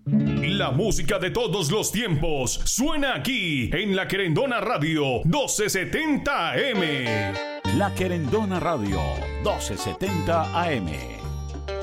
La música de todos los tiempos suena aquí en La Querendona Radio 1270 AM. La Querendona Radio 1270 AM.